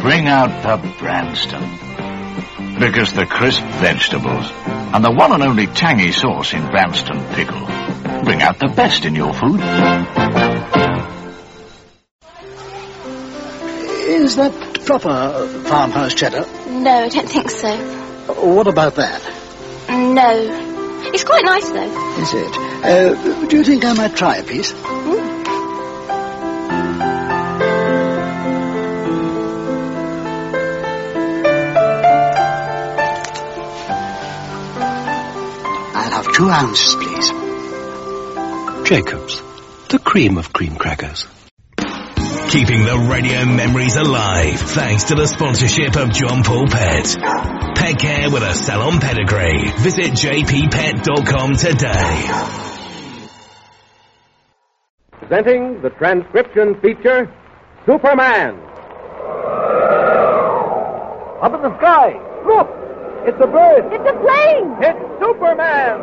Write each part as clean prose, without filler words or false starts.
Bring out the Branston. Because the crisp vegetables and the one and only tangy sauce in Branston pickle bring out the best in your food. Is that proper farmhouse cheddar? No, I don't think so. What about that? No. It's quite nice, though. Is it? Do you think I might try a piece? I'll have 2 ounces, please. Jacob's, the cream of cream crackers. Keeping the radio memories alive thanks to the sponsorship of John Paul Pet. Pet care with a salon pedigree. Visit jppet.com today. Presenting the transcription feature, Superman. Up in the sky, look! It's a bird! It's a plane! It's Superman!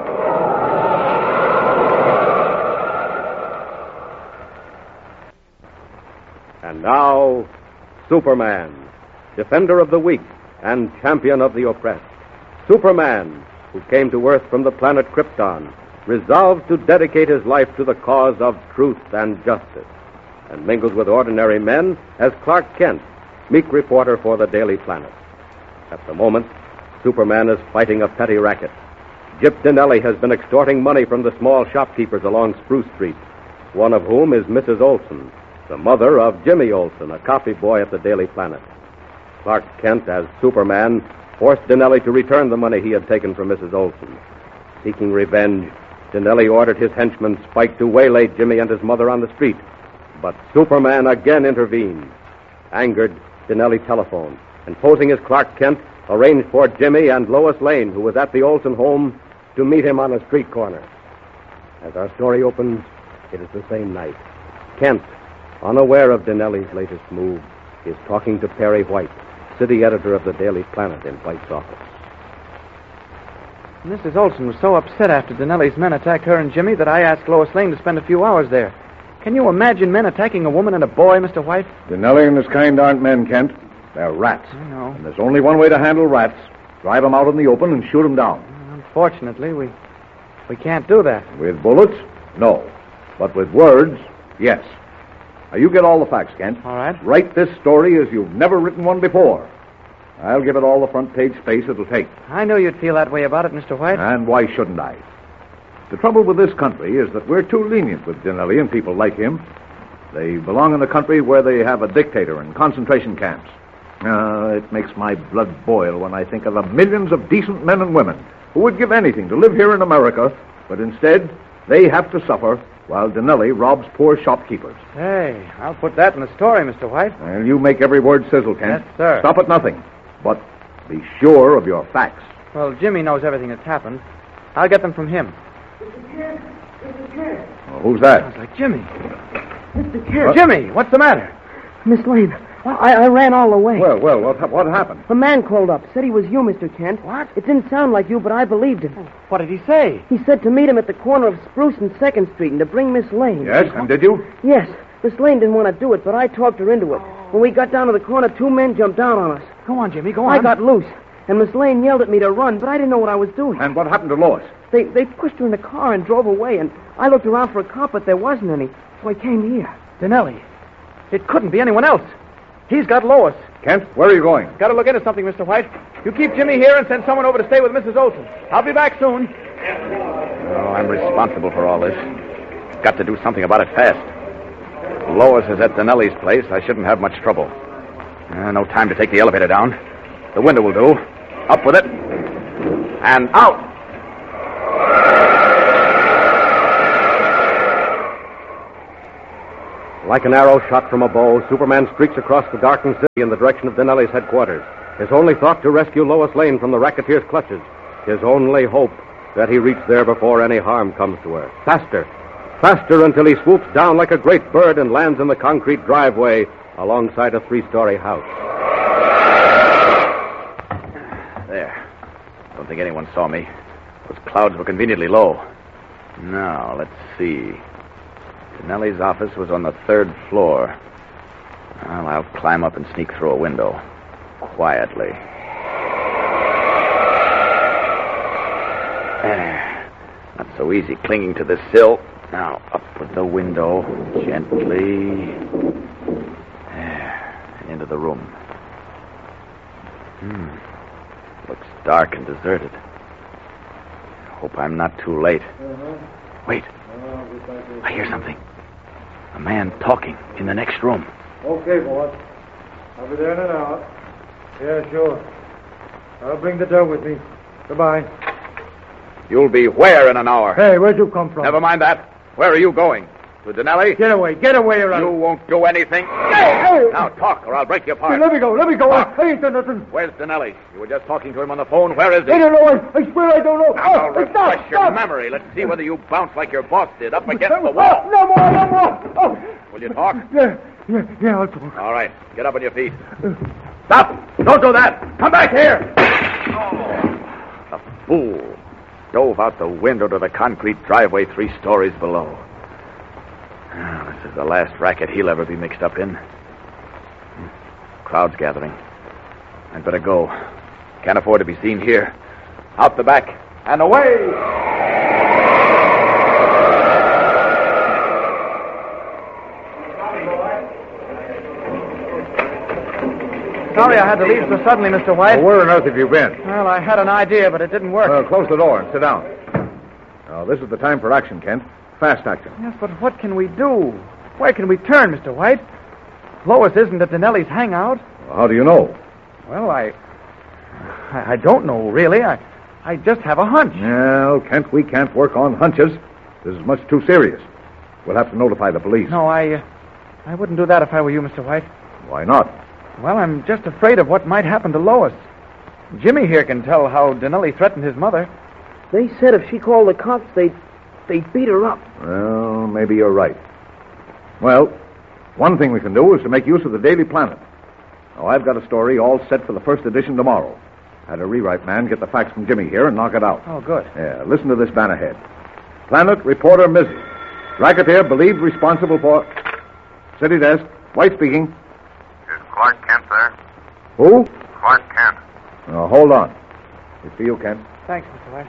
And now, Superman, defender of the weak and champion of the oppressed. Superman, who came to Earth from the planet Krypton, resolved to dedicate his life to the cause of truth and justice, and mingled with ordinary men as Clark Kent, meek reporter for the Daily Planet. At the moment, Superman is fighting a petty racket. Gyp Dinelli has been extorting money from the small shopkeepers along Spruce Street, one of whom is Mrs. Olson, the mother of Jimmy Olson, a copy boy at the Daily Planet. Clark Kent, as Superman, forced Dinelli to return the money he had taken from Mrs. Olson. Seeking revenge, Dinelli ordered his henchman Spike to waylay Jimmy and his mother on the street. But Superman again intervened. Angered, Dinelli telephoned, and posing as Clark Kent, arranged for Jimmy and Lois Lane, who was at the Olson home, to meet him on a street corner. As our story opens, it is the same night. Kent, unaware of Dinelli's latest move, is talking to Perry White, city editor of the Daily Planet, in White's office. Mrs. Olson was so upset after Dinelli's men attacked her and Jimmy that I asked Lois Lane to spend a few hours there. Can you imagine men attacking a woman and a boy, Mr. White? Dinelli and his kind aren't men, Kent. They're rats. I know. And there's only one way to handle rats. Drive them out in the open and shoot them down. Unfortunately, we can't do that. With bullets? No. But with words, yes. Now, you get all the facts, Kent. All right. Write this story as you've never written one before. I'll give it all the front page space it'll take. I knew you'd feel that way about it, Mr. White. And why shouldn't I? The trouble with this country is that we're too lenient with Dinelli and people like him. They belong in a country where they have a dictator and concentration camps. It makes my blood boil when I think of the millions of decent men and women who would give anything to live here in America, but instead they have to suffer while Dinelli robs poor shopkeepers. Hey, I'll put that in the story, Mr. White. Well, you make every word sizzle, Kent. Yes, sir. Stop at nothing. But be sure of your facts. Well, Jimmy knows everything that's happened. I'll get them from him. Mr. Kent! Mr. Kent! Well, who's that? Sounds like Jimmy. Mr. Kent! Jimmy, what's the matter? Miss Lane, I ran all the way. Well, what happened? A man called up, said he was you, Mr. Kent. What? It didn't sound like you, but I believed him. What did he say? He said to meet him at the corner of Spruce and 2nd Street and to bring Miss Lane. Yes, and did you? Yes. Miss Lane didn't want to do it, but I talked her into it. When we got down to the corner, 2 men jumped down on us. Go on, Jimmy, go on. I got loose, and Miss Lane yelled at me to run, but I didn't know what I was doing. And what happened to Lois? They pushed her in the car and drove away, and I looked around for a cop, but there wasn't any, so I came here. Dinelli. It couldn't be anyone else. He's got Lois. Kent, where are you going? Got to look into something, Mr. White. You keep Jimmy here and send someone over to stay with Mrs. Olson. I'll be back soon. Oh, I'm responsible for all this. Got to do something about it fast. Lois is at Dinelli's place. I shouldn't have much trouble. No time to take the elevator down. The window will do. Up with it. And out! Like an arrow shot from a bow, Superman streaks across the darkened city in the direction of Dinelli's headquarters. His only thought to rescue Lois Lane from the racketeer's clutches. His only hope that he reach there before any harm comes to her. Faster, faster until he swoops down like a great bird and lands in the concrete driveway alongside a 3-story house. There. Don't think anyone saw me. Those clouds were conveniently low. Now, let's see. Dinelli's office was on the 3rd floor. Well, I'll climb up and sneak through a window. Quietly. Not so easy clinging to the sill. Now, up with the window. Gently. And into the room. Looks dark and deserted. Hope I'm not too late. Wait. I hear something. A man talking in the next room. Okay, boss. I'll be there in an hour. Yeah, sure. I'll bring the dough with me. Goodbye. You'll be where in an hour? Hey, where'd you come from? Never mind that. Where are you going? To Denelli? Get away, around. You won't do anything. Hey! Now talk, or I'll break you apart. Hey, let me go. I ain't done nothing. Where's Denelli? You were just talking to him on the phone. Where is he? I don't know. I swear I don't know. Now, refresh your memory. Let's see whether you bounce like your boss did, up against the wall. No more. Oh. Will you talk? Yeah, I'll talk. All right, get up on your feet. Stop! Don't do that! Come back here! A fool. Dove out the window to the concrete driveway 3 stories below. This is the last racket he'll ever be mixed up in. Crowd's gathering. I'd better go. Can't afford to be seen here. Out the back and away! Sorry I had to leave so suddenly, Mr. White. Well, where on earth have you been? Well, I had an idea, but it didn't work. Close the door and sit down. Now, this is the time for action, Kent. Fast action. Yes, but what can we do? Where can we turn, Mr. White? Lois isn't at Denelli's hangout. Well, how do you know? Well, I don't know, really. I just have a hunch. Well, Kent, we can't work on hunches. This is much too serious. We'll have to notify the police. No, I wouldn't do that if I were you, Mr. White. Why not? Well, I'm just afraid of what might happen to Lois. Jimmy here can tell how Denelli threatened his mother. They said if she called the cops, they'd beat her up. Well, maybe you're right. Well, one thing we can do is to make use of the Daily Planet. Now, I've got a story all set for the first edition tomorrow. Had a rewrite man get the facts from Jimmy here and knock it out. Oh, good. Yeah, listen to this banner head. Planet reporter Mrs. Racketeer believed responsible for... City desk. White speaking. Is Clark Kent there? Who? Clark Kent. Oh, hold on. It's for you, Kent. Thanks, Mr. White.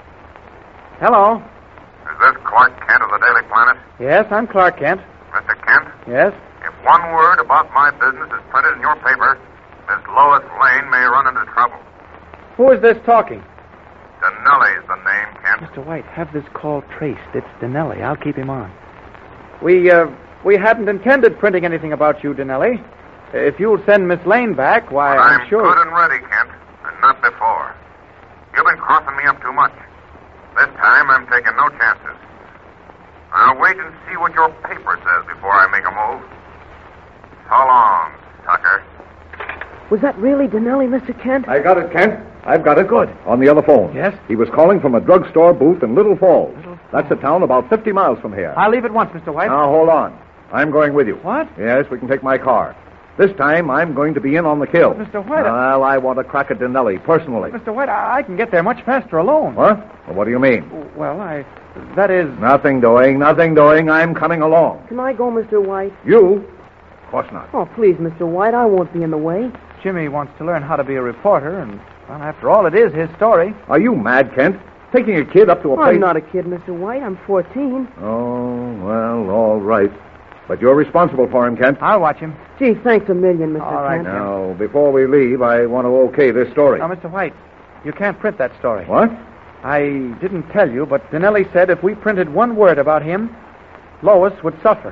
Hello. Is this Clark Kent of the Daily Planet? Yes, I'm Clark Kent. Mr. Kent? Yes? If one word about my business is printed in your paper, Miss Lois Lane may run into trouble. Who is this talking? Denelli's the name, Kent. Mr. White, have this call traced. It's Denelli. I'll keep him on. We hadn't intended printing anything about you, Denelli. If you'll send Miss Lane back, why, I'm sure... good and ready, Kent, and not before. You've been crossing me up too much. This time, I'm taking no chances. I'll wait and see what your paper says before I make a move. So long, sucker. Was that really Denelli, Mr. Kent? I got it, Kent. I've got it. Good. On the other phone. Yes? He was calling from a drugstore booth in Little Falls. That's a town about 50 miles from here. I'll leave at once, Mr. White. Now, hold on. I'm going with you. What? Yes, we can take my car. This time, I'm going to be in on the kill. But Mr. White... Well, I want to crack at Denelli, personally. Mr. White, I can get there much faster alone. What? Well, what do you mean? Well, that is... Nothing doing. I'm coming along. Can I go, Mr. White? You? Of course not. Oh, please, Mr. White, I won't be in the way. Jimmy wants to learn how to be a reporter, and, well, after all, it is his story. Are you mad, Kent? Taking a kid up to a place... I'm not a kid, Mr. White. I'm 14. Oh, well, all right. But you're responsible for him, Kent. I'll watch him. Gee, thanks a million, Mr. All right, Kent. Now, before we leave, I want to okay this story. Now, Mr. White, you can't print that story. What? I didn't tell you, but Denelli said if we printed one word about him, Lois would suffer.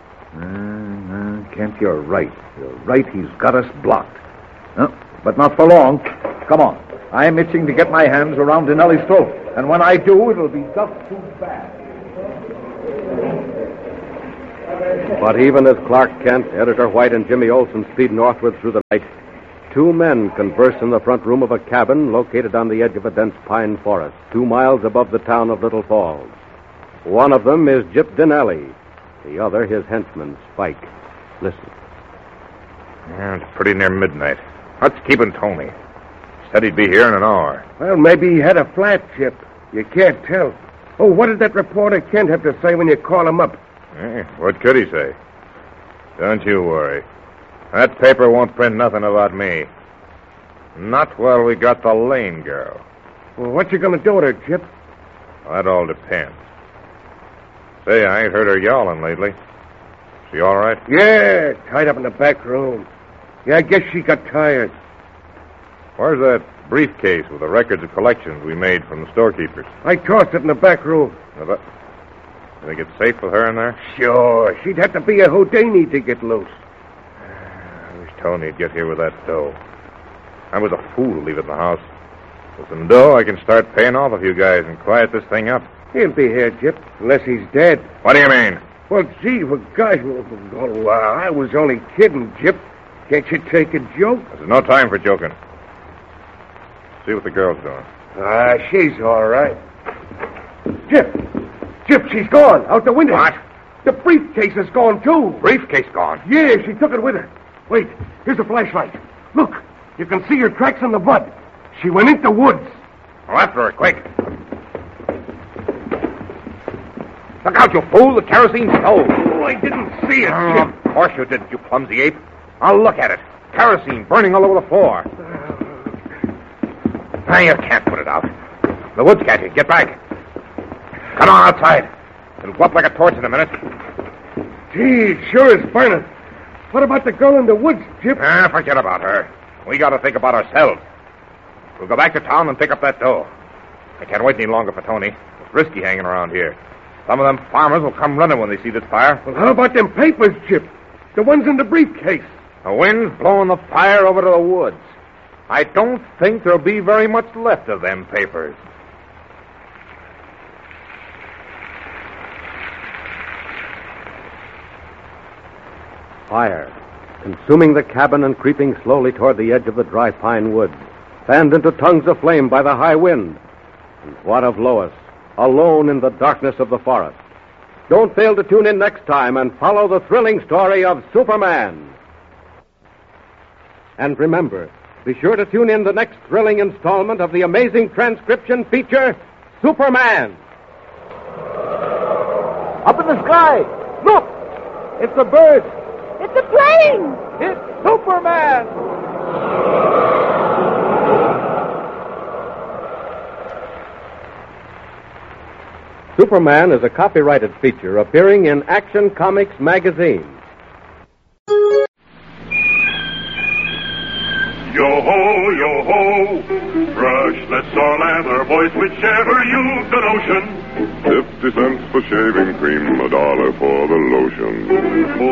Kent, you're right. You're right. He's got us blocked. But not for long. Come on. I'm itching to get my hands around Denelli's throat. And when I do, it'll be just too bad. But even as Clark Kent, Editor White, and Jimmy Olsen speed northward through the night, 2 men converse in the front room of a cabin located on the edge of a dense pine forest, 2 miles above the town of Little Falls. One of them is Gyp Denelli. The other, his henchman, Spike. Listen. Yeah, it's pretty near midnight. What's keeping Tony? Said he'd be here in an hour. Well, maybe he had a flat, Chip. You can't tell. Oh, what did that reporter Kent have to say when you call him up? What could he say? Don't you worry. That paper won't print nothing about me. Not while we got the Lane girl. Well, what you gonna do with her, Chip? Well, that all depends. Say, I ain't heard her yowling lately. She all right? Yeah, tied up in the back room. Yeah, I guess she got tired. Where's that briefcase with the records of collections we made from the storekeepers? I tossed it in the back room. You think it's safe with her in there? Sure. She'd have to be a Houdini to get loose. I wish Tony'd get here with that dough. I was a fool to leave it in the house. With some dough, I can start paying off a few guys and quiet this thing up. He'll be here, Chip, unless he's dead. What do you mean? Well, gee, for gosh, I was only kidding, Chip. Can't you take a joke? There's no time for joking. See what the girl's doing. She's all right. Chip, she's gone, out the window. What? The briefcase is gone, too. Briefcase gone? Yeah, she took it with her. Wait, here's a flashlight. Look, you can see her tracks in the mud. She went into woods. Well, after her, quick. Look out, you fool. The kerosene stove. Oh, I didn't see it, Chip. Of course you didn't, you clumsy ape. I'll look at it. Kerosene burning all over the floor. Now, you can't put it out. The wood's catching. Get back. Come on outside. It'll go up like a torch in a minute. Gee, it sure is burning. What about the girl in the woods, Chip? Forget about her. We got to think about ourselves. We'll go back to town and pick up that dough. I can't wait any longer for Tony. It's risky hanging around here. Some of them farmers will come running when they see this fire. Well, how about them papers, Chip? The ones in the briefcase. The wind's blowing the fire over to the woods. I don't think there'll be very much left of them papers. Fire, consuming the cabin and creeping slowly toward the edge of the dry pine woods, fanned into tongues of flame by the high wind. And what of Lois, alone in the darkness of the forest? Don't fail to tune in next time and follow the thrilling story of Superman. And remember, be sure to tune in the next thrilling installment of the amazing transcription feature, Superman. Up in the sky! Look! It's a bird! It's a plane! It's Superman! Superman is a copyrighted feature appearing in Action Comics magazine. Yo-ho, yo-ho, brush, let's all lather, boys, whichever you've the notion. 50 cents for shaving cream, $1 for the lotion.